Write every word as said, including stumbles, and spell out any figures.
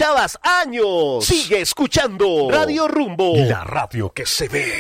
escuchabas años. Sigue escuchando Radio Rumbo, la radio que se ve.